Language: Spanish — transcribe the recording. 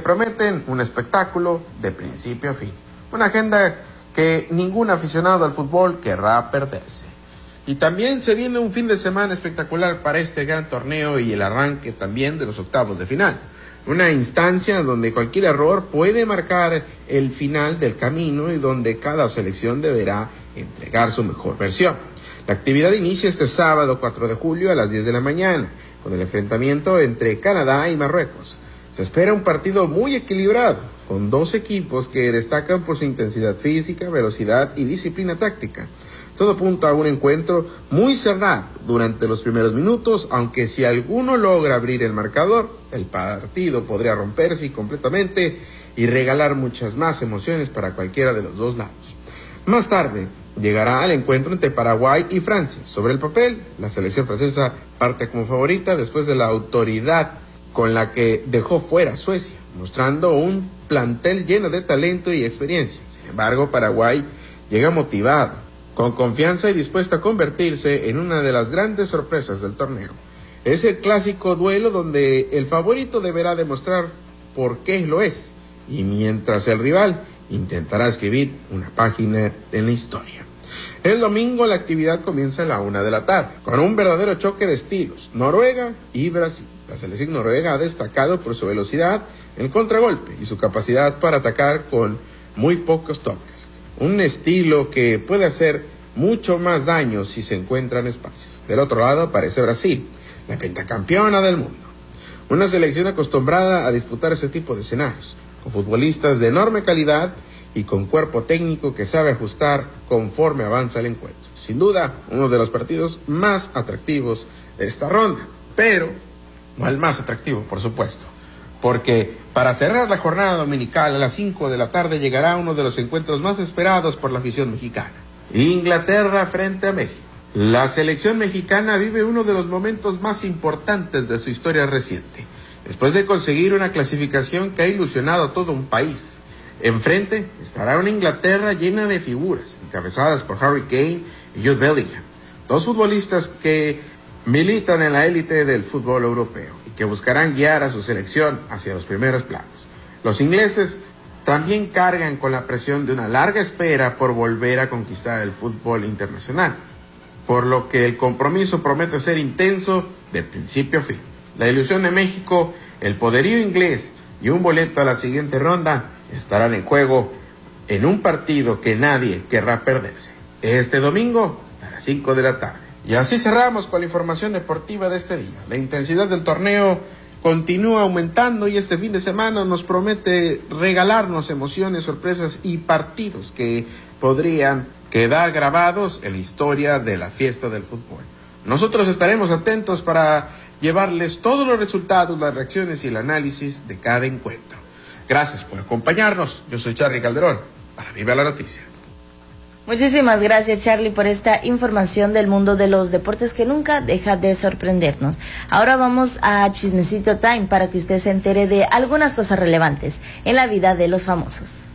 prometen un espectáculo de principio a fin. Una agenda que ningún aficionado al fútbol querrá perderse. Y también se viene un fin de semana espectacular para este gran torneo y el arranque también de los octavos de final. Una instancia donde cualquier error puede marcar el final del camino y donde cada selección deberá entregar su mejor versión. La actividad inicia este sábado 4 de julio a las 10 de la mañana, con el enfrentamiento entre Canadá y Marruecos. Se espera un partido muy equilibrado, con dos equipos que destacan por su intensidad física, velocidad y disciplina táctica. Todo apunta a un encuentro muy cerrado durante los primeros minutos, aunque si alguno logra abrir el marcador, el partido podría romperse completamente y regalar muchas más emociones para cualquiera de los dos lados. Más tarde, llegará al encuentro entre Paraguay y Francia. Sobre el papel, la selección francesa parte como favorita después de la autoridad con la que dejó fuera a Suecia, mostrando un plantel lleno de talento y experiencia. Sin embargo, Paraguay llega motivado, con confianza y dispuesto a convertirse en una de las grandes sorpresas del torneo. Es el clásico duelo donde el favorito deberá demostrar por qué lo es, y mientras el rival intentará escribir una página en la historia. El domingo la actividad comienza a la 1 de la tarde, con un verdadero choque de estilos, Noruega y Brasil. La selección noruega ha destacado por su velocidad en el contragolpe y su capacidad para atacar con muy pocos toques. Un estilo que puede hacer mucho más daño si se encuentran espacios. Del otro lado aparece Brasil, la pentacampeona del mundo. Una selección acostumbrada a disputar ese tipo de escenarios, con futbolistas de enorme calidad y con cuerpo técnico que sabe ajustar conforme avanza el encuentro. Sin duda, uno de los partidos más atractivos de esta ronda, pero no el más atractivo, por supuesto, porque para cerrar la jornada dominical a las 5 de la tarde llegará uno de los encuentros más esperados por la afición mexicana. Inglaterra frente a México. La selección mexicana vive uno de los momentos más importantes de su historia reciente, después de conseguir una clasificación que ha ilusionado a todo un país. Enfrente estará una Inglaterra llena de figuras, encabezadas por Harry Kane y Jude Bellingham, dos futbolistas que militan en la élite del fútbol europeo y que buscarán guiar a su selección hacia los primeros planos. Los ingleses también cargan con la presión de una larga espera por volver a conquistar el fútbol internacional, por lo que el compromiso promete ser intenso de principio a fin. La ilusión de México, el poderío inglés y un boleto a la siguiente ronda estarán en juego en un partido que nadie querrá perderse. Este domingo a las 5 de la tarde. Y así cerramos con la información deportiva de este día. La intensidad del torneo continúa aumentando y este fin de semana nos promete regalarnos emociones, sorpresas y partidos que podrían quedar grabados en la historia de la fiesta del fútbol. Nosotros estaremos atentos para llevarles todos los resultados, las reacciones y el análisis de cada encuentro. Gracias por acompañarnos. Yo soy Charly Calderón para Viva la Noticia. Muchísimas gracias, Charly, por esta información del mundo de los deportes que nunca deja de sorprendernos. Ahora vamos a Chismecito Time para que usted se entere de algunas cosas relevantes en la vida de los famosos.